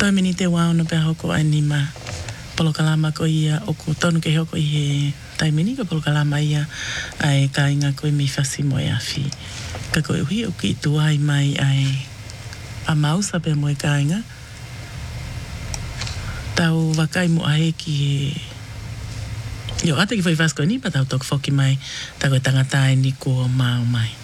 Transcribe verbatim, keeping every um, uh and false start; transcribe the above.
Toi mini te wā ono pēr hoko anima. Polo kalama ko ia o ko tonu ke hoko i he taimini ka polo kalama ia ai ka inga koe mi whasi moe a whi. Ka koe uhi o ki tu ai mai ai a mausa pēr moe ka inga. Tau wakai mo ahe ki he... Yo, ate ki whai wasko ni pa tau toku whoki mai ta koe tangata e ni ko mao mai.